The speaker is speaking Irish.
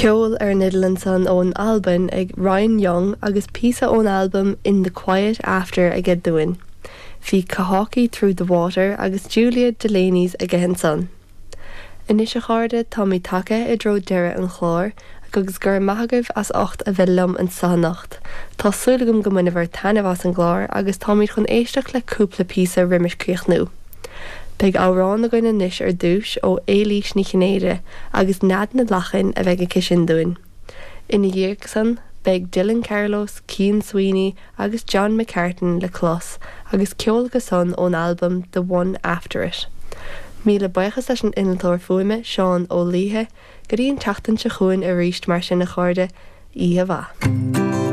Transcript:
Ceol ar nidlan san ón Alban ag Ryan Young agus písa ón album In the Quiet After a get doin. Bhí Cahocky Through the Water agus Julia Delaney's a gehen son. Inis a cháirde Tommy take I dro deire an chlár agus gur maithagah as 8 a bhilm an sanacht. Tá súlagum go muna bhar tanmh as an glár agus táid chun éisteach le cúpla písa rimiscíoch nó. Beag árán a gine níis ar dúis ó élís ní chinnéide agus nad na lachan a bheith a cisin dúin. Ina dhéag san, beag Dylan Carlos, Cian Sweeney agus John McCartan le clos agus ceol go son ón album The One After It. Míle buchas leis an inaltóir fuime Seán Ó Líthe, go dtíon teachtain se chuin a ríist mar sin na cháirde í a bha.